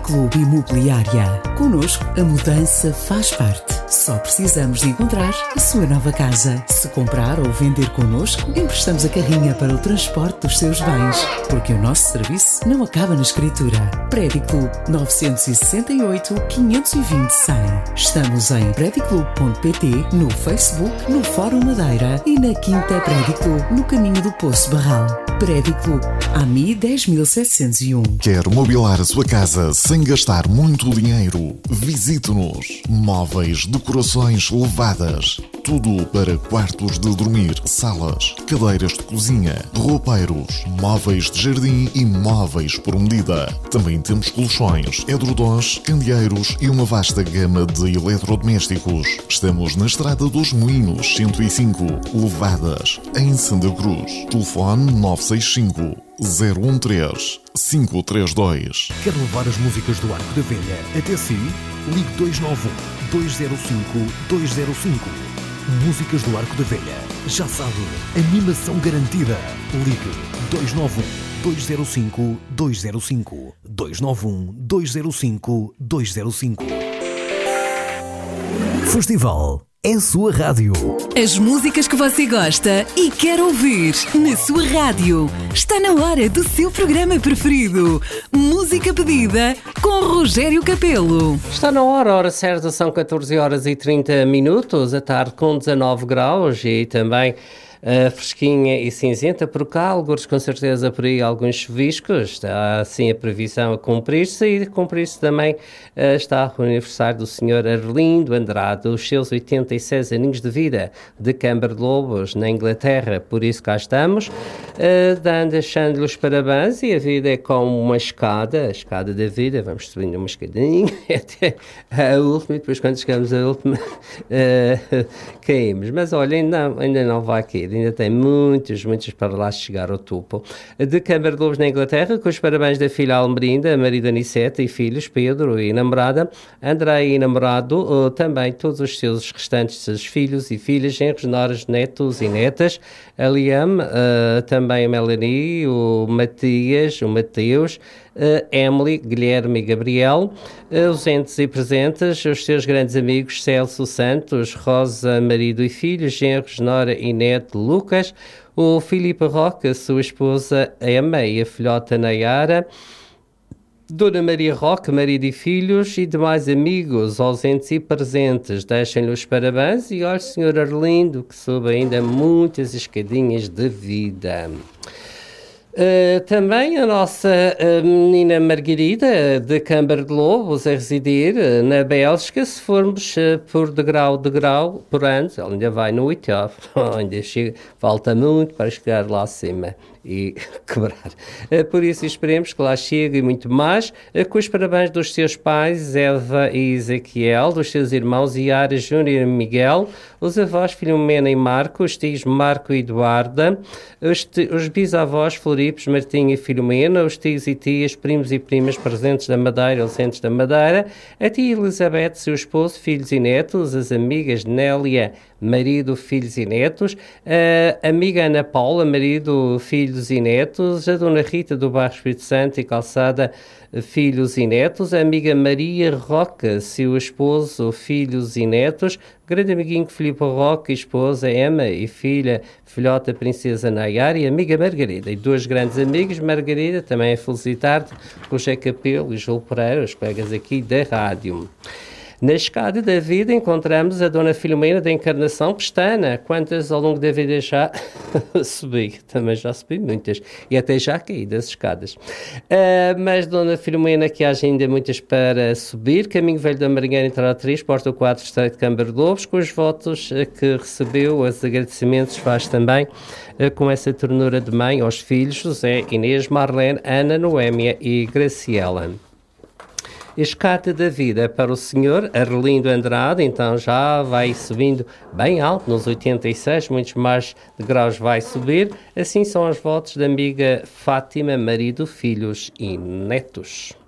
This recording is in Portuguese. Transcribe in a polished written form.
Club Imobiliária. Connosco, a mudança faz parte. Só precisamos de encontrar a sua nova casa. Se comprar ou vender connosco, emprestamos a carrinha para o transporte dos seus bens. Porque o nosso serviço não acaba na escritura. Prédio Club 968 520 100. Estamos em prediclub.pt, no Facebook, no Fórum Madeira e na Quinta Prédio Club, no caminho do Poço Barral. Prédio Club, AMI 10701. Quer mobilar a sua casa sem gastar muito dinheiro? Visite-nos. Móveis, decorações levadas. Tudo para quartos de dormir, salas, cadeiras de cozinha, roupeiros, móveis de jardim e móveis por medida. Também temos colchões, edredons, candeeiros e uma vasta gama de eletrodomésticos. Estamos na Estrada dos Moinhos, 105, Levadas, em Santa Cruz. Telefone 965 013 532. Quer levar as músicas do Arco da Velha até si? Ligue 291 205 205. Músicas do Arco da Velha. Já sabe, animação garantida. Ligue 291 205 205. 291 205 205. Festival é a sua rádio. As músicas que você gosta e quer ouvir na sua rádio. Está na hora do seu programa preferido. Música pedida com Rogério Capelo. Está na hora certa, são 14 horas e 30 minutos, a tarde com 19 graus e também fresquinha e cinzenta por cá, alguns com certeza por aí alguns chuviscos, está assim a previsão a cumprir-se e cumprir-se também está o aniversário do Sr. Arlindo Andrade, os seus 86 aninhos de vida, de Camber de Lobos, na Inglaterra, por isso cá estamos, deixando-lhe os parabéns e a vida é como uma escada, a escada da vida, vamos subindo uma escadinha até a última e depois quando chegamos à última caímos, mas olha, ainda não vai cair. Ainda tem muitos para lá chegar ao topo. De Camber de Lobos, na Inglaterra, com os parabéns da filha Almerinda, marido Anicete e filhos Pedro e namorada, André e namorado, também todos os seus restantes filhos e filhas, genros, noras, netos e netas, a Liam, também a Melanie, o Matias, o Mateus, Emily, Guilherme e Gabriel, ausentes e presentes, os seus grandes amigos Celso Santos, Rosa, marido e filhos, genros, nora e neto Lucas, o Filipe Roque, sua esposa Emma e a filhota Nayara, Dona Maria Roque, marido e filhos e demais amigos ausentes e presentes, deixem-lhe os parabéns e olha, Sr. Arlindo, que soube ainda muitas escadinhas de vida. Também a nossa menina Margarida, de Camber de Lobos, a residir na Bélgica, se formos por degrau por anos, ela ainda vai no oitavo, ainda chega, falta muito para chegar lá acima e quebrar. Por isso esperemos que lá chegue e muito mais, com os parabéns dos seus pais, Eva e Ezequiel, dos seus irmãos Iara, Júnior e Miguel, os avós Filomena e Marco, os tios Marco e Eduarda, os bisavós Floripes, Martim e Filomena, os tios e tias, primos e primas presentes da Madeira, ausentes da Madeira, a tia Elizabeth, seu esposo, filhos e netos, as amigas Nélia, marido, filhos e netos, a amiga Ana Paula, marido, filhos e netos, a dona Rita do Bairro Espírito Santo e Calçada, filhos e netos, a amiga Maria Roca, seu esposo, filhos e netos, grande amiguinho Filipe Roca, esposa Emma e filhota Princesa Nayara e amiga Margarida. E dois grandes amigos, Margarida, também a felicitar-te, José Capelo e João Pereira, os colegas aqui da rádio. Na escada da vida encontramos a Dona Filomena da Encarnação Pestana. Quantas ao longo da vida já subi? Também já subi muitas. E até já caí das escadas. Mas Dona Filomena, que haja ainda muitas para subir. Caminho Velho da Marinheira, entrada 3, porta 4, Estreito de Camber de Lobos, com os votos que recebeu, os agradecimentos faz também com essa ternura de mãe aos filhos José, Inês, Marlene, Ana, Noémia e Graciela. Escada da vida para o senhor Arlindo Andrade, então já vai subindo bem alto, nos 86, muitos mais degraus vai subir. Assim são os votos da amiga Fátima, marido, filhos e netos.